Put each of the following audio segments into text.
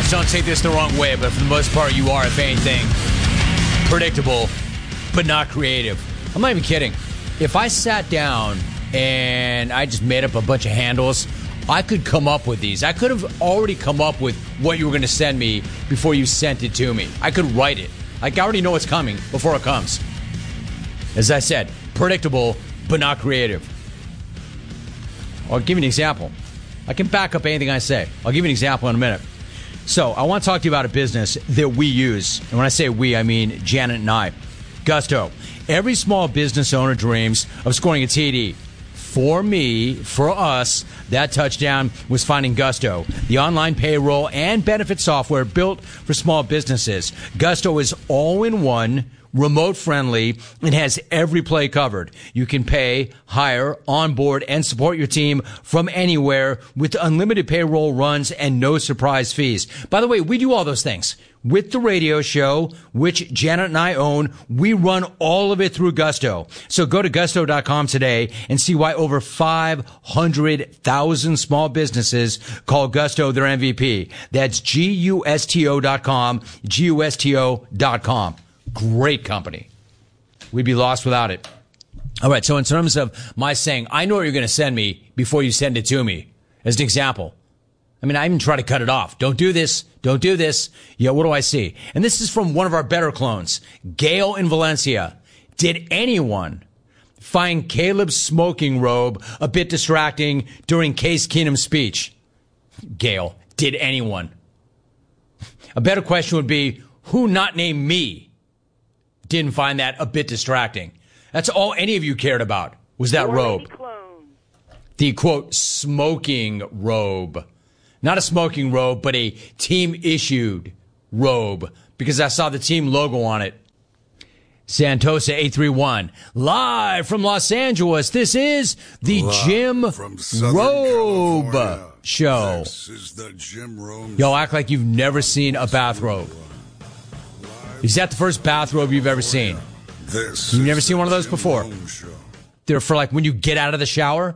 Please don't take this the wrong way, but for the most part, you are, if anything, predictable, but not creative. I'm not even kidding. If I sat down and I just made up a bunch of handles, I could come up with these. I could have already come up with what you were going to send me before you sent it to me. I could write it. Like, I already know what's coming before it comes. As I said, predictable, but not creative. I'll give you an example. I can back up anything I say. I'll give you an example in a minute. So, I want to talk to you about a business that we use. And when I say we, I mean Janet and I. Gusto. Every small business owner dreams of scoring a TD. For me, for us, that touchdown was finding Gusto, the online payroll and benefit software built for small businesses. Gusto is all-in-one, remote-friendly, and has every play covered. You can pay, hire, onboard, and support your team from anywhere with unlimited payroll runs and no surprise fees. By the way, we do all those things. With the radio show, which Janet and I own, we run all of it through Gusto. So go to gusto.com today and see why over 500,000 small businesses call Gusto their MVP. That's GUSTO.com, GUSTO.com. Great company. We'd be lost without it. All right, so in terms of my saying, I know what you're going to send me before you send it to me, as an example. I mean, I even try to cut it off. Don't do this. Don't do this. Yeah, what do I see? And this is from one of our better clones, Gail in Valencia. Did anyone find Caleb's smoking robe a bit distracting during Case Keenum's speech? Gail, did anyone? A better question would be, who not named me didn't find that a bit distracting? That's all any of you cared about, was that robe. The, quote, smoking robe. Not a smoking robe, but a team-issued robe, because I saw the team logo on it. Santosa 831, live from Los Angeles. This is the Jim Robe Show. This is the Jim Robe. Yo, act like you've never seen a bathrobe. Is that the first bathrobe you've ever seen? You've never seen one of those before? They're for like when you get out of the shower?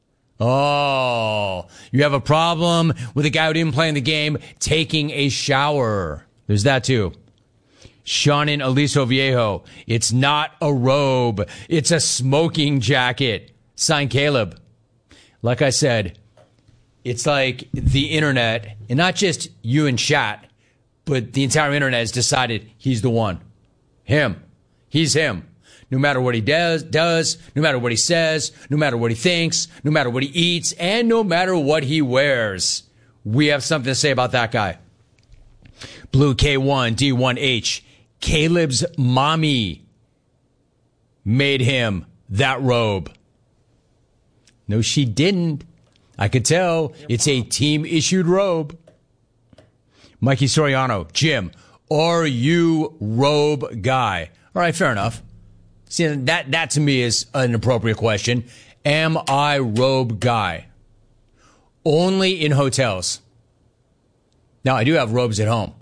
Oh, you have a problem with a guy who didn't play in the game taking a shower. There's that too. Sean in Aliso Viejo. It's not a robe. It's a smoking jacket. Signed Caleb. Like I said, it's like the internet, and not just you and chat, but the entire internet has decided he's the one. Him. He's him. No matter what he does, no matter what he says, no matter what he thinks, no matter what he eats, and no matter what he wears. We have something to say about that guy. Blue K1 D1H. Caleb's mommy made him that robe. No, she didn't. I could tell. It's a team-issued robe. Mikey Soriano. Jim, are you robe guy? All right, fair enough. See, that to me is an appropriate question. Am I robe guy? Only in hotels. Now, I do have robes at home.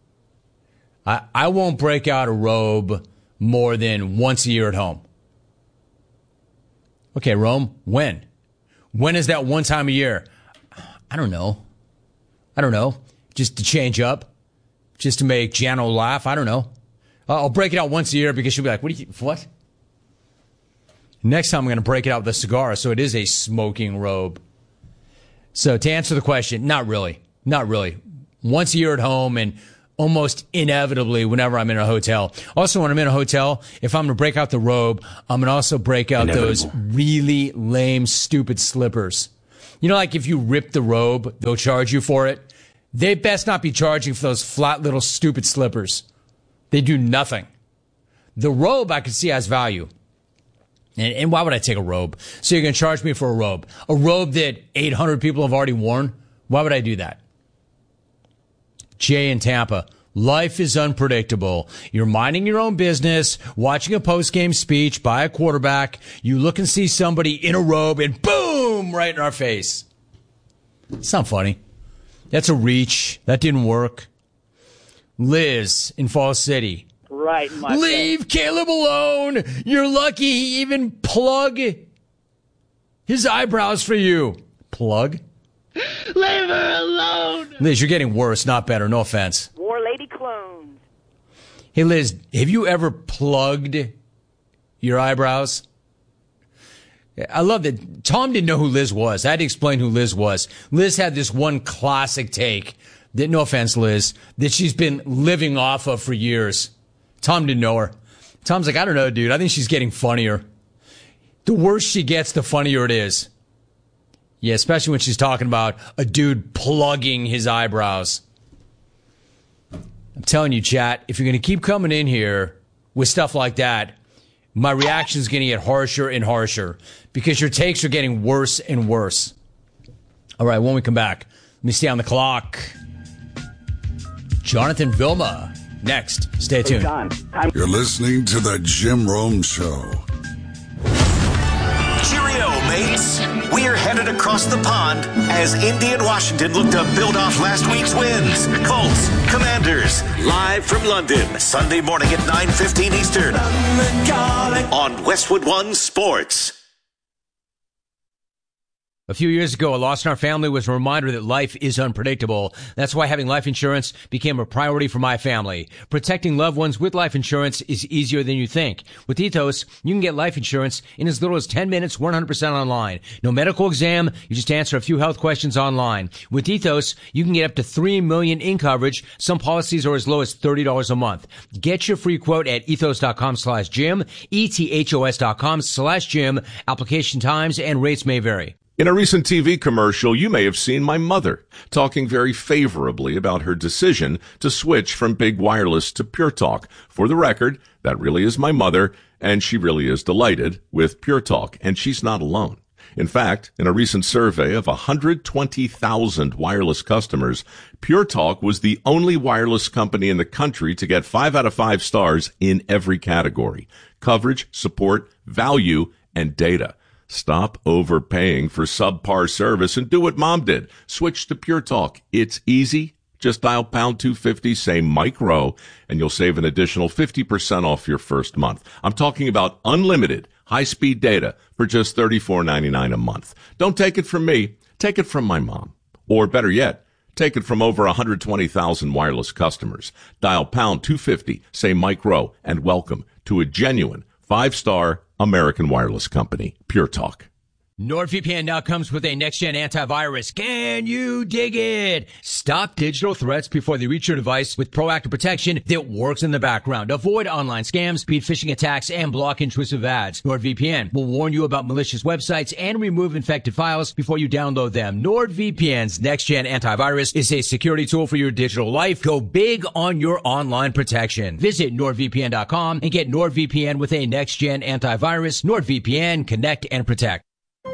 I won't break out a robe more than once a year at home. Okay, Rome, when? When is that one time a year? I don't know. Just to change up. Just to make Jano laugh. I don't know. I'll break it out once a year because she'll be like, what? Next time I'm going to break it out with a cigar, so it is a smoking robe. So to answer the question, not really. Once a year at home and almost inevitably whenever I'm in a hotel. Also, when I'm in a hotel, if I'm going to break out the robe, I'm going to also break out those really lame, stupid slippers. You know, like if you rip the robe, they'll charge you for it. They best not be charging for those flat little stupid slippers. They do nothing. The robe I can see has value. And why would I take a robe? So you're going to charge me for a robe? A robe that 800 people have already worn? Why would I do that? Jay in Tampa. Life is unpredictable. You're minding your own business, watching a post-game speech by a quarterback. You look and see somebody in a robe and boom, right in our face. It's not funny. That's a reach. That didn't work. Liz in Falls City. Right, my Leave Caleb alone. You're lucky he even plug his eyebrows for you. Plug? Leave her alone. Liz, you're getting worse, not better. No offense. War Lady clones. Hey, Liz, have you ever plugged your eyebrows? I love that. Tom didn't know who Liz was. I had to explain who Liz was. Liz had this one classic take that, no offense, Liz, that she's been living off of for years. Tom didn't know her. Tom's like, I don't know, dude. I think she's getting funnier. The worse she gets, the funnier it is. Yeah, especially when she's talking about a dude plugging his eyebrows. I'm telling you, chat, if you're going to keep coming in here with stuff like that, my reaction is going to get harsher and harsher because your takes are getting worse and worse. All right, when we come back, let me stay on the clock. Jonathan Vilma, next. Stay tuned. You're listening to the Jim Rome Show. Cheerio, mates. We're headed across the pond as Indy and Washington look to build off last week's wins. Colts, Commanders, live from London, Sunday morning at 9:15 Eastern on Westwood One Sports. A few years ago, a loss in our family was a reminder that life is unpredictable. That's why having life insurance became a priority for my family. Protecting loved ones with life insurance is easier than you think. With Ethos, you can get life insurance in as little as 10 minutes, 100% online. No medical exam, you just answer a few health questions online. With Ethos, you can get up to $3 million in coverage. Some policies are as low as $30 a month. Get your free quote at ethos.com/Jim, ethos.com/Jim. Application times and rates may vary. In a recent TV commercial, you may have seen my mother talking very favorably about her decision to switch from Big Wireless to Pure Talk. For the record, that really is my mother, and she really is delighted with Pure Talk, and she's not alone. In fact, in a recent survey of 120,000 wireless customers, Pure Talk was the only wireless company in the country to get 5 out of 5 stars in every category: coverage, support, value, and data. Stop overpaying for subpar service and do what Mom did. Switch to Pure Talk. It's easy. Just dial pound 250, say Mike Rowe, and you'll save an additional 50% off your first month. I'm talking about unlimited high-speed data for just $34.99 a month. Don't take it from me. Take it from my mom. Or better yet, take it from over 120,000 wireless customers. Dial pound 250, say Mike Rowe, and welcome to a genuine 5-star American wireless company, Pure Talk. NordVPN now comes with a next-gen antivirus. Can you dig it? Stop digital threats before they reach your device with proactive protection that works in the background. Avoid online scams, speed phishing attacks, and block intrusive ads. NordVPN will warn you about malicious websites and remove infected files before you download them. NordVPN's next-gen antivirus is a security tool for your digital life. Go big on your online protection. Visit NordVPN.com and get NordVPN with a next-gen antivirus. NordVPN, connect and protect.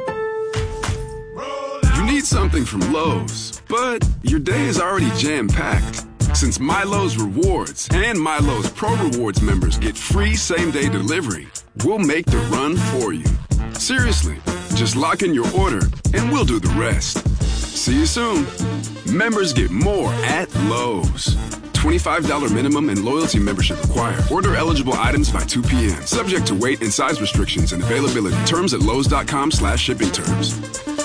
You need something from Lowe's, but your day is already jam-packed. Since MyLowe's Rewards and MyLowe's Pro Rewards members get free same-day delivery, we'll make the run for you. Seriously, just lock in your order and we'll do the rest. See you soon. Members get more at Lowe's. $25 minimum and loyalty membership required. Order eligible items by 2 p.m. Subject to weight and size restrictions and availability. Terms at lowes.com/shipping terms.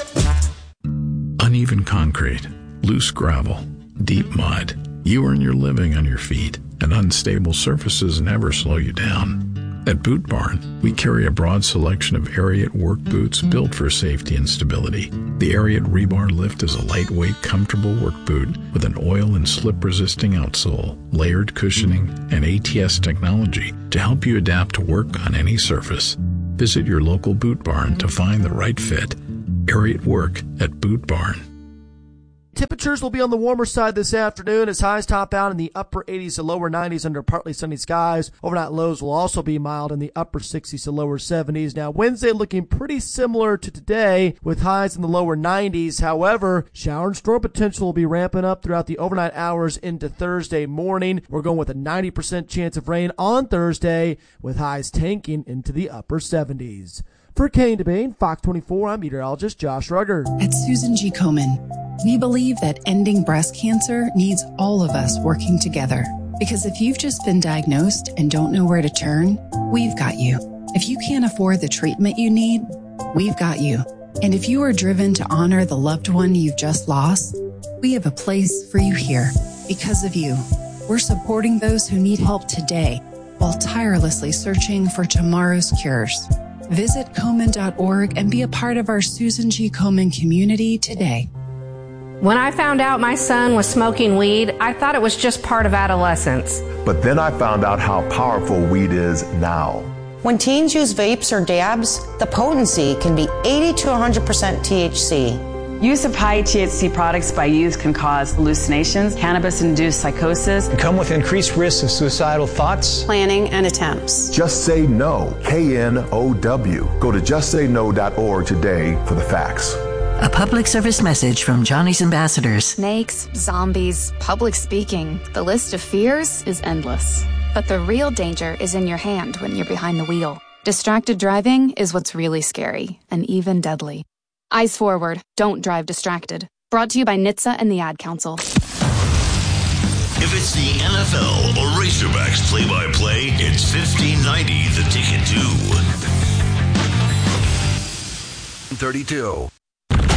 Uneven concrete, loose gravel, deep mud. You earn your living on your feet, and unstable surfaces never slow you down. At Boot Barn, we carry a broad selection of Ariat work boots built for safety and stability. The Ariat Rebar Lift is a lightweight, comfortable work boot with an oil and slip-resisting outsole, layered cushioning, and ATS technology to help you adapt to work on any surface. Visit your local Boot Barn to find the right fit. Ariat Work at Boot Barn. Temperatures will be on the warmer side this afternoon as highs top out in the upper 80s to lower 90s under partly sunny skies. Overnight lows will also be mild in the upper 60s to lower 70s. Now, Wednesday looking pretty similar to today with highs in the lower 90s. However, shower and storm potential will be ramping up throughout the overnight hours into Thursday morning. We're going with a 90% chance of rain on Thursday with highs tanking into the upper 70s. For Kane DeBane, Fox 24, I'm meteorologist Josh Rugger. At Susan G. Komen, we believe that ending breast cancer needs all of us working together. Because if you've just been diagnosed and don't know where to turn, we've got you. If you can't afford the treatment you need, we've got you. And if you are driven to honor the loved one you've just lost, We have a place for you here because of you. We're supporting those who need help today while tirelessly searching for tomorrow's cures. Visit Komen.org and be a part of our Susan G. Komen community today. When I found out my son was smoking weed, I thought it was just part of adolescence. But then I found out how powerful weed is now. When teens use vapes or dabs, the potency can be 80 to 100% THC. Use of high THC products by youth can cause hallucinations, cannabis-induced psychosis, and come with increased risks of suicidal thoughts, planning, and attempts. Just Say No, KNOW. Go to justsayno.org today for the facts. A public service message from Johnny's Ambassadors. Snakes, zombies, public speaking. The list of fears is endless. But the real danger is in your hand when you're behind the wheel. Distracted driving is what's really scary and even deadly. Eyes forward. Don't drive distracted. Brought to you by NHTSA and the Ad Council. If it's the NFL or Razorbacks play-by-play, it's 1590 The Ticket too. 32.